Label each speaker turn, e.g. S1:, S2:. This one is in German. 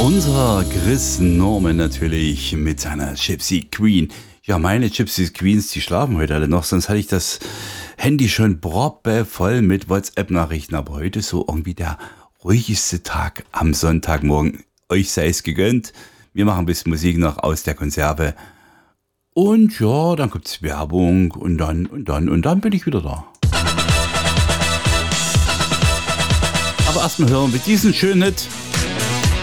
S1: Unser Chris Norman natürlich mit seiner Gypsy Queen. Ja, meine Gypsy Queens, die schlafen heute alle noch, sonst hatte ich das Handy schon proppevoll mit WhatsApp-Nachrichten. Aber heute ist so irgendwie der ruhigste Tag am Sonntagmorgen. Euch sei es gegönnt. Wir machen ein bisschen Musik noch aus der Konserve. Und ja, dann gibt's Werbung und dann bin ich wieder da. Aber erstmal hören wir diesen schönen Hit.